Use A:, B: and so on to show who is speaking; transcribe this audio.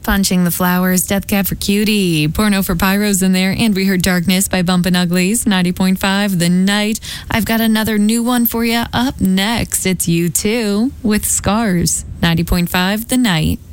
A: Punching the Flowers, Death Cab for Cutie, Porno for Pyros in there, and we heard Darkness by Bumpin' Uglies, 90.5 The Night. I've got another new one for you up next. It's U2 with Scars, 90.5 The Night.